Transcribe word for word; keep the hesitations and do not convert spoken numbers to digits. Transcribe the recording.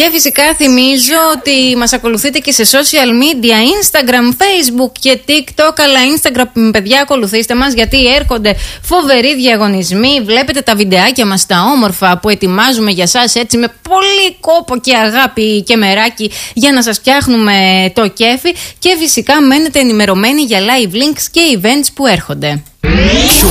Και φυσικά θυμίζω ότι μας ακολουθείτε και σε social media, Instagram, Facebook και TikTok. Αλλά Instagram, παιδιά, ακολουθήστε μας, γιατί έρχονται φοβεροί διαγωνισμοί. Βλέπετε τα βιντεάκια μας τα όμορφα που ετοιμάζουμε για σας, έτσι με πολύ κόπο και αγάπη και μεράκι, για να σας φτιάχνουμε το κέφι. Και φυσικά μένετε ενημερωμένοι για live links και events που έρχονται. Πιο